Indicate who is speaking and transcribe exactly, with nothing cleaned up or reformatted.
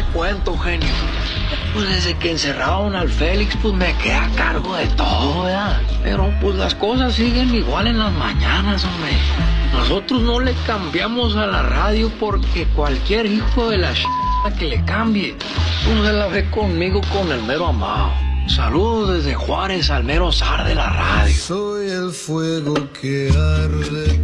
Speaker 1: cuento, genio. Pues desde que encerraron al Félix, pues me quedé a cargo de todo, ¿verdad? Pero pues las cosas siguen igual en las mañanas, hombre. Nosotros no le cambiamos a la radio porque cualquier hijo de la ch... que le cambie, pues se la ve conmigo con el mero amado. Saludos desde Juárez al mero zar de la radio.
Speaker 2: Soy el fuego que arde